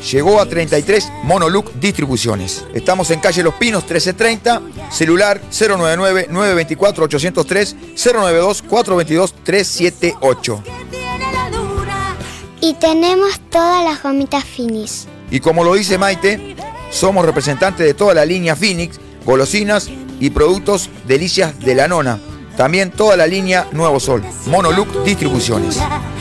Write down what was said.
llegó a 33 Monoluc Distribuciones. Estamos en calle Los Pinos 1330, celular 099-924-803, 092-422-378. Y tenemos todas las gomitas Finis. Y como lo dice Maite, somos representantes de toda la línea Phoenix, golosinas y productos delicias de la nona. También toda la línea Nuevo Sol. Monoluc Distribuciones.